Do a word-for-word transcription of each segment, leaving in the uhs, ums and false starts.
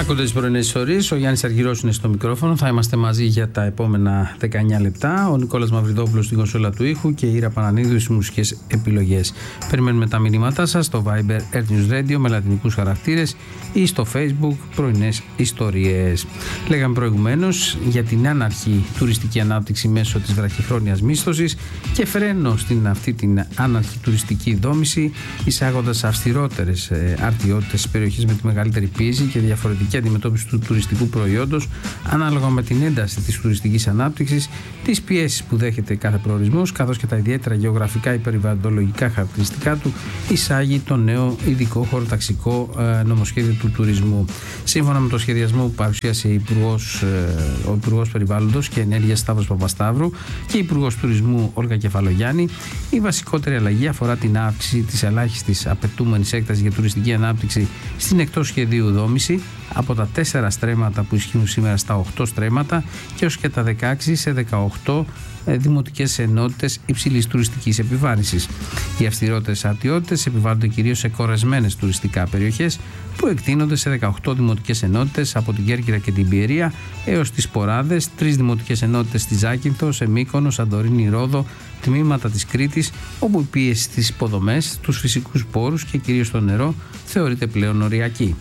Άκονται τις πρωινές ιστορίες. Ο Γιάννης Αργυρός είναι στο μικρόφωνο. Θα είμαστε μαζί για τα επόμενα δεκαεννιά λεπτά. Ο Νικόλας Μαυριδόπουλος στην κονσόλα του ήχου και η Ήρα Πανανίδου στις μουσικές επιλογές. Περιμένουμε τα μηνύματά σας στο Viber Earth News Radio με λατινικούς χαρακτήρες ή στο Facebook πρωινές ιστορίες. Λέγαμε προηγουμένως για την άναρχη τουριστική ανάπτυξη μέσω της βραχυχρόνιας μίσθωσης και φρένο στην αυτή την άναρχη τουριστική δόμηση, εισάγοντας αυστηρότερες αρτιότητες στις περιοχές με τη μεγαλύτερη πίεση και διαφορετική αντιμετώπιση του τουριστικού προϊόντος ανάλογα με την ένταση της τουριστικής ανάπτυξης, τις πιέσεις που δέχεται κάθε προορισμός, καθώς και τα ιδιαίτερα γεωγραφικά ή περιβαλλοντολογικά χαρακτηριστικά του, εισάγει το νέο ειδικό χωροταξικό ε, νομοσχέδιο του τουρισμού. Σύμφωνα με το σχεδιασμό που παρουσίασε υπουργός, ε, ο Υπουργός Περιβάλλοντος και Ενέργειας Σταύρος Παπασταύρου και Υπουργός Τουρισμού Όλγα Κεφαλογιάννη, η βασικότερη αλλαγή αφορά την αύξηση της ελάχιστης απαιτούμενης έκτασης για τουριστική ανάπτυξη στην εκτός σχεδίου δόμηση από τα τέσσερα στρέμματα που ισχύουν σήμερα στα οκτώ στρέμματα και ως και τα δεκαέξι σε δεκαοκτώ δημοτικές ενότητες υψηλής τουριστικής επιβάρυνσης. Οι αυστηρότερες αρτιότητες επιβάλλονται κυρίως σε κορεσμένες τουριστικά περιοχές που εκτείνονται σε δεκαοκτώ δημοτικές ενότητες από την Κέρκυρα και την Πιερία έως τις Ποράδες, τρεις δημοτικές ενότητες στη Ζάκυνθο, σε Μύκονο, Σαντορίνη, Ρόδο, τμήματα της Κρήτης, όπου η πίεση στις υποδομές, τους φυσικούς πόρους και κυρίως το νερό θεωρείται πλέον οριακή.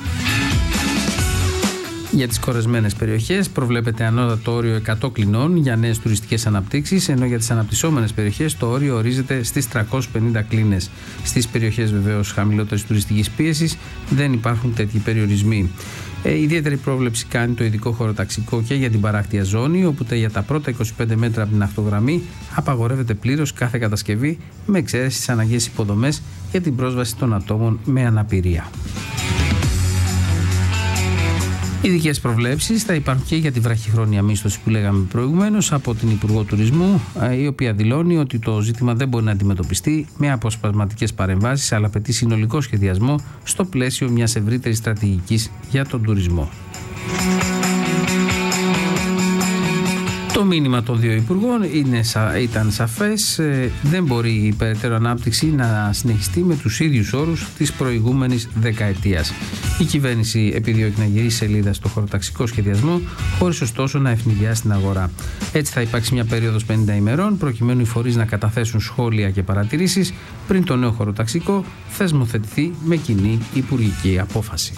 Για τις κορεσμένες περιοχές προβλέπεται ανώτατο όριο εκατό κλινών για νέες τουριστικές αναπτύξεις, ενώ για τις αναπτυσσόμενες περιοχές το όριο ορίζεται στις τριακόσιες πενήντα κλίνες. Στις περιοχές βεβαίως χαμηλότερης τουριστικής πίεσης δεν υπάρχουν τέτοιοι περιορισμοί. Ε, ιδιαίτερη πρόβλεψη κάνει το ειδικό χωροταξικό και για την παράκτια ζώνη, όπου για τα πρώτα είκοσι πέντε μέτρα από την ακτογραμμή απαγορεύεται πλήρως κάθε κατασκευή, με εξαίρεση τις αναγκαίες υποδομές για την πρόσβαση των ατόμων με αναπηρία. Ειδικές προβλέψεις θα υπάρχουν και για τη βραχυχρόνια μίσθωση που λέγαμε προηγουμένως από την Υπουργό Τουρισμού, η οποία δηλώνει ότι το ζήτημα δεν μπορεί να αντιμετωπιστεί με αποσπασματικές παρεμβάσεις, αλλά απαιτεί συνολικό σχεδιασμό στο πλαίσιο μιας ευρύτερης στρατηγικής για τον τουρισμό. Το μήνυμα των δύο υπουργών είναι, ήταν σαφές, δεν μπορεί η περαιτέρω ανάπτυξη να συνεχιστεί με τους ίδιους όρους της προηγούμενης δεκαετίας. Η κυβέρνηση επιδιώκει να γυρίσει σελίδα στο χωροταξικό σχεδιασμό, χωρίς ωστόσο να ευνηδιάσει την αγορά. Έτσι θα υπάρξει μια περίοδος πενήντα ημερών, προκειμένου οι φορείς να καταθέσουν σχόλια και παρατηρήσεις πριν το νέο χωροταξικό θεσμοθετηθεί με κοινή υπουργική απόφαση.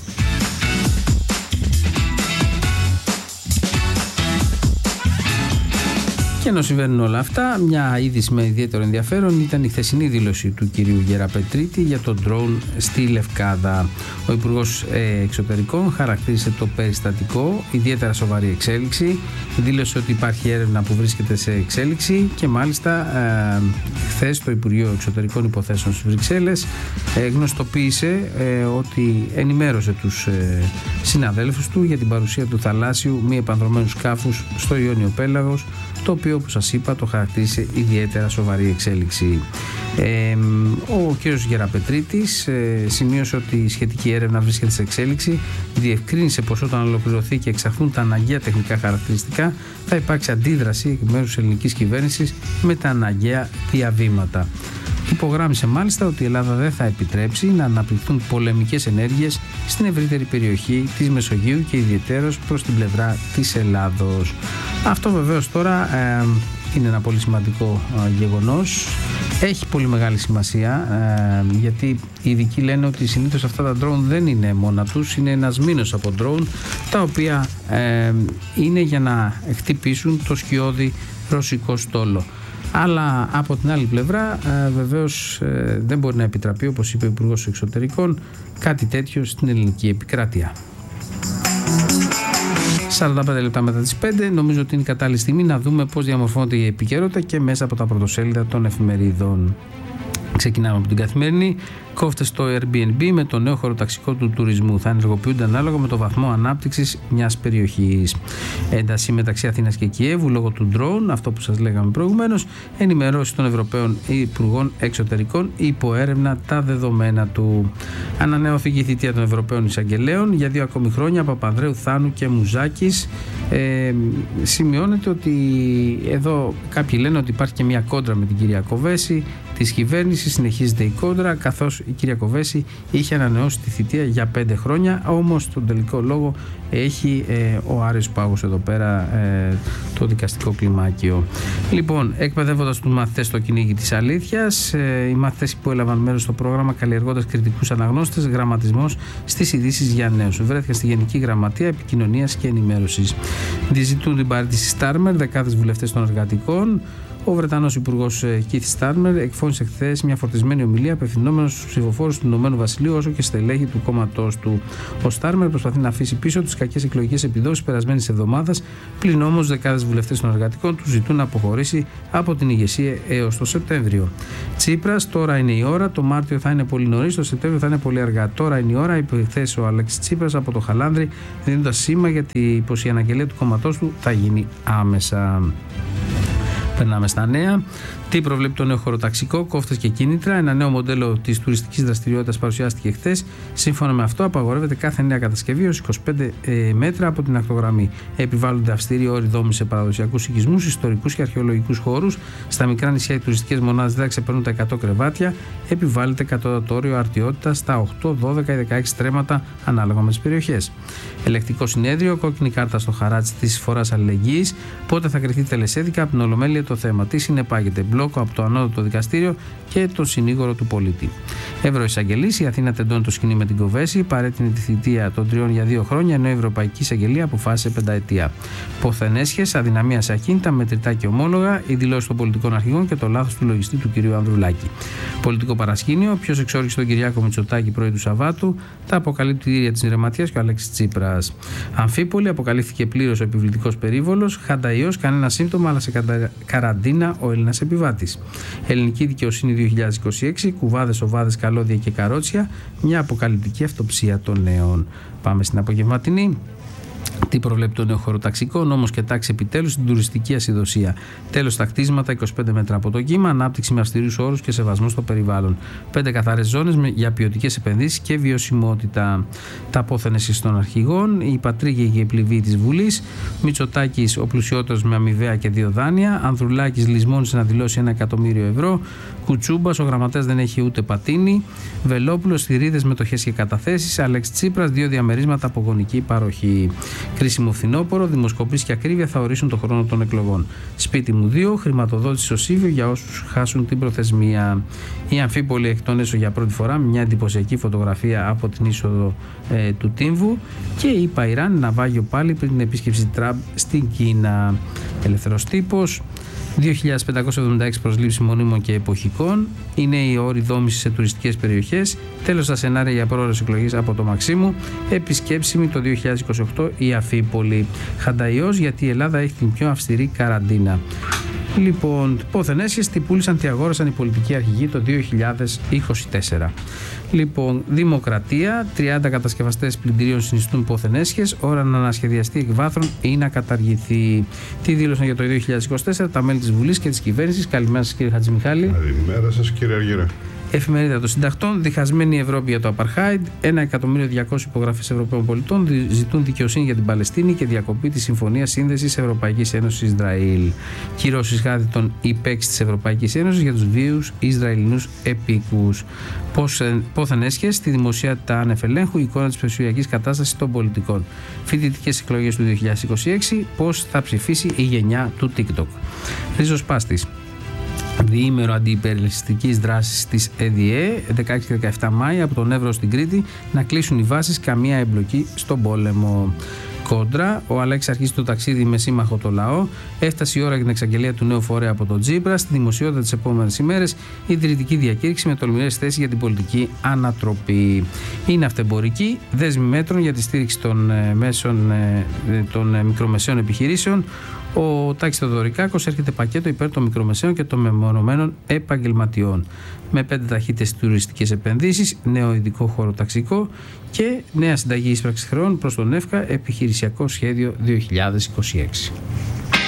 Και ενώ συμβαίνουν όλα αυτά, μια είδηση με ιδιαίτερο ενδιαφέρον ήταν η χθεσινή δήλωση του κυρίου Γεραπετρίτη για το ντρόουν στη Λευκάδα. Ο Υπουργός ε, Εξωτερικών χαρακτήρισε το περιστατικό ιδιαίτερα σοβαρή εξέλιξη, δήλωσε ότι υπάρχει έρευνα που βρίσκεται σε εξέλιξη και μάλιστα ε, χθες το Υπουργείο Εξωτερικών Υποθέσεων στις Βρυξέλλες ε, γνωστοποίησε ε, ότι ενημέρωσε τους ε, συναδέλφους του για την παρουσία του θαλάσσιου μη επανδρωμένου σκάφους στο Ιόνιο Πέλαγος, το οποίο, όπως σας είπα, το χαρακτήρισε ιδιαίτερα σοβαρή εξέλιξη. Ε, ο κ. Γεραπετρίτης ε, σημείωσε ότι η σχετική έρευνα βρίσκεται σε εξέλιξη, διευκρίνησε πως όταν ολοκληρωθεί και εξαχθούν τα αναγκαία τεχνικά χαρακτηριστικά θα υπάρξει αντίδραση εκ μέρους της ελληνικής κυβέρνησης με τα αναγκαία διαβήματα. Υπογράμμισε μάλιστα ότι η Ελλάδα δεν θα επιτρέψει να αναπτυχθούν πολεμικές ενέργειες στην ευρύτερη περιοχή της Μεσογείου και ιδιαιτέρως προς την πλευρά της Ελλάδος. Αυτό βεβαίως τώρα ε, είναι ένα πολύ σημαντικό ε, γεγονός. Έχει πολύ μεγάλη σημασία ε, γιατί οι ειδικοί λένε ότι συνήθως αυτά τα ντρόουν δεν είναι μόνα τους, είναι ένας μήνος από ντρόουν τα οποία ε, είναι για να χτυπήσουν το σκιώδη ρωσικό στόλο. Αλλά από την άλλη πλευρά ε, βεβαίως ε, δεν μπορεί να επιτραπεί, όπως είπε ο Υπουργός Εξωτερικών, κάτι τέτοιο στην ελληνική επικράτεια. σαράντα πέντε λεπτά μετά τις πέντε, νομίζω ότι είναι η κατάλληλη στιγμή να δούμε πώς διαμορφώνεται η επικαιρότητα και μέσα από τα πρωτοσέλιδα των εφημερίδων. Ξεκινάμε από την Καθημερινή. Κόφτε στο Airbnb με το νέο χωροταξικό του τουρισμού. Θα ενεργοποιούνται ανάλογα με το βαθμό ανάπτυξης μιας περιοχής. Ένταση μεταξύ Αθήνας και Κιέβου λόγω του ντρόουν, αυτό που σας λέγαμε προηγουμένως. Ενημερώσει των Ευρωπαίων Υπουργών Εξωτερικών υπό έρευνα τα δεδομένα του. Ανανεώθηκε η θητεία των Ευρωπαίων Εισαγγελέων για δύο ακόμη χρόνια. Παπανδρέου, Θάνου και Μουζάκης. Ε, σημειώνεται ότι εδώ κάποιοι λένε ότι υπάρχει και μια κόντρα με την κυρία Κοβέση της κυβέρνησης. Συνεχίζεται η κόντρα, καθώς η κυρία Κοβέση είχε ανανεώσει τη θητεία για πέντε χρόνια, όμως στον τελικό λόγο έχει ε, ο Άρης Πάγος εδώ πέρα ε, το δικαστικό κλιμάκιο. Λοιπόν, εκπαιδεύοντας τους μαθητές στο κυνήγι της αλήθειας, ε, οι μαθητές που έλαβαν μέρος στο πρόγραμμα καλλιεργώντας κριτικούς αναγνώστες, γραμματισμός στις ειδήσεις για νέους, βρέθηκαν στη Γενική Γραμματεία Επικοινωνίας και Ενημέρωσης. Διζητούν την παραίτηση Στάρμερ δεκάδες βουλευτές των εργατικών. Ο Βρετανός Υπουργός Κίθ Στάρμερ εκφώνησε χθες μια φορτισμένη ομιλία απευθυνόμενος στους ψηφοφόρους του Ηνωμένου Βασιλείου όσο και στελέχη του κόμματός του. Ο Στάρμερ προσπαθεί να αφήσει πίσω τις κακές εκλογικές επιδόσεις περασμένης εβδομάδας, πλην όμως δεκάδες βουλευτές των εργατικών του ζητούν να αποχωρήσει από την ηγεσία έως το Σεπτέμβριο. Τσίπρας, τώρα είναι η ώρα, το Μάρτιο θα είναι πολύ νωρίς, το Σεπτέμβριο θα είναι πολύ αργά. Τώρα είναι η ώρα, είπε χθες ο Αλέξης Τσίπρας από το Χαλάνδρι, δίνοντας σήμα γιατί πως η αναγγελία του κόμματός του θα γίνει άμεσα. Περνάμε στα νέα. Τι προβλέπει το νέο χωροταξικό, κόφτες και κίνητρα. Ένα νέο μοντέλο της τουριστικής δραστηριότητας παρουσιάστηκε χθες. Σύμφωνα με αυτό, απαγορεύεται κάθε νέα κατασκευή ως είκοσι πέντε ε, μέτρα από την ακτογραμμή. Επιβάλλονται αυστηροί όροι δόμησης σε παραδοσιακούς οικισμούς, ιστορικούς και αρχαιολογικούς χώρους. Στα μικρά νησιά οι τουριστικές μονάδες δεν ξεπερνούν τα εκατό κρεβάτια. Επιβάλλεται κατώτατο όριο αρτιότητας στα οκτώ, δώδεκα ή δεκαέξι στρέμματα ανάλογα με τις περιοχές. Ελεκτικό συνέδριο, κόκκινη κάρτα στο χαράτσι της φοράς αλληλεγγύης. Πότε θα κριθεί τελεσέδικα από την Ολομέλεια το θέμα. Τι συνεπάγεται. Μπλόκο από το ανώτατο δικαστήριο και το συνήγορο του πολίτη. Ευρωεισαγγελής, η Αθήνα τεντώνει το σκηνή με την Κοβέση, παρέτεινε τη θητεία των τριών για δύο χρόνια, ενώ η Ευρωπαϊκή Εισαγγελία αποφάσισε πενταετία. Ποθενέσχες, αδυναμία σε ακίνητα, μετρητά και ομόλογα, οι δηλώσεις των πολιτικών αρχηγών και το λάθος του λογιστή του κ. Ανδρουλάκη. Πολιτικό παρασκήνιο, ποιος εξόριξε τον Κυριάκο Μητσοτάκη πρωί του Σαββάτου, τα αποκαλυπτήρια της Ρεματιάς και ο Αλέξης Τσίπρας. Αμφίπολη, αποκαλύφθηκε πλήρως ο επιβλητικός περίβολος, Χανταϊός, κανένα σύμπτωμα, αλλά σε καραντίνα ο Έλληνας επιβάτης. Ελληνική δικαιοσύνη δύο χιλιάδες είκοσι έξι, κουβάδες, οβάδες, καλώδια και καρότσια, μια αποκαλυπτική αυτοψία των νέων. Πάμε στην απογευματινή. Τι προβλέπει το νέο χωροταξικό, νόμος και τάξη επιτέλους στην τουριστική ασυδοσία. Τέλος στα κτίσματα, είκοσι πέντε μέτρα από το κύμα, ανάπτυξη με αυστηρούς όρους και σεβασμό στο περιβάλλον. πέντε καθαρές ζώνες για ποιοτικές επενδύσεις και βιωσιμότητα. Τα απόθενες των αρχηγών, η πατρίγια και η πληβή της Βουλής. Μητσοτάκης, ο πλουσιότερος με αμοιβαία και δύο δάνεια. Ανδρουλάκης λησμόνησε να δηλώσει ένα εκατομμύριο ευρώ. Κουτσούμπας, ο γραμματέας δεν έχει ούτε πατίνι. Βελόπουλος, θηρίδες, μετοχές και καταθέσεις. Αλέξη Τσίπρας, δύο διαμερίσματα από γονική παροχή. Κρίσιμο φθινόπωρο, δημοσκοπήσεις και ακρίβεια θα ορίσουν τον χρόνο των εκλογών. Σπίτι μου δύο, χρηματοδότηση στο Σίβιο για όσους χάσουν την προθεσμία. Η Αμφίπολη εκ των έσω για πρώτη φορά, μια εντυπωσιακή φωτογραφία από την είσοδο ε, του Τύμβου. Και η Παϊράν, ναυάγιο πάλι πριν την επίσκεψη Τραμπ στην Κίνα. Ελεύθερος τύπος. δύο χιλιάδες πεντακόσιες εβδομήντα έξι προσλήψεις μονίμων και εποχικών. Είναι οι όροι δόμησης σε τουριστικές περιοχές. Τέλος τα σενάρια για πρόορες εκλογές από το Μαξίμου. Επισκέψιμη το δύο χιλιάδες είκοσι οκτώ η Αφίπολη. Χανταϊός, γιατί η Ελλάδα έχει την πιο αυστηρή καραντίνα. Λοιπόν, ποθενέσχες τι πούλησαν, τι αγόρασαν οι πολιτικοί αρχηγοί το δύο χιλιάδες είκοσι τέσσερα. Λοιπόν, Δημοκρατία, τριάντα κατασκευαστές πλυντηρίων συνιστούν ποθενέσχες, ώρα να ανασχεδιαστεί εκ βάθρων ή να καταργηθεί. Τι δήλωσαν για το δύο χιλιάδες είκοσι τέσσερα τα μέλη της Βουλής και της Κυβέρνησης. Καλημέρα σας κύριε Χατζημιχάλη. Καλημέρα σας κύριε Αργύρα. Εφημερίδα των Συντακτών, διχασμένη Ευρώπη για το Απαρχάιντ. ένα εκατομμύριο διακόσιες υπογραφές Ευρωπαίων πολιτών ζητούν δικαιοσύνη για την Παλαιστίνη και διακοπή της Συμφωνίας Σύνδεσης Ευρωπαϊκής Ένωσης Ισραήλ. Κυρώσεις χάδι των υπέξ της Ευρωπαϊκής Ένωσης για τους βίους Ισραηλινούς επίκους. Πόθεν έσχες στη δημοσιότητα ανεφελέγχου η εικόνα της περιουσιακής κατάστασης των πολιτικών. Φοιτητικές εκλογές του δύο χιλιάδες είκοσι έξι, πώς θα ψηφίσει η γενιά του TikTok. Ρίζος Πάστης. Διήμερο αντιυπεριαλιστικής δράσης της ΕΔΙΕ, δεκαέξι και δεκαεπτά Μάη, από τον Εύρο στην Κρήτη, να κλείσουν οι βάσεις, καμία εμπλοκή στον πόλεμο. Κόντρα, ο Αλέξης αρχίζει το ταξίδι με σύμμαχο το λαό. Έφτασε η ώρα για την εξαγγελία του νέου φορέα από τον Τσίπρα. Στη δημοσιότητα τις επόμενες ημέρες, η ιδρυτική διακήρυξη με τολμηρές θέσεις για την πολιτική ανατροπή. Είναι αυτεμπορική, δέσμη μέτρων για τη στήριξη των, μέσων, των μικρομεσαίων επιχειρήσεων. Ο Τάκης Θεοδωρικάκος έρχεται πακέτο υπέρ των μικρομεσαίων και των μεμονωμένων επαγγελματιών. Με πέντε ταχύτητες τουριστικές επενδύσεις, νέο ειδικό χωροταξικό και νέα συνταγή ίσπραξης χρεών προς τον ΕΦΚΑ, επιχειρησιακό σχέδιο δύο χιλιάδες είκοσι έξι.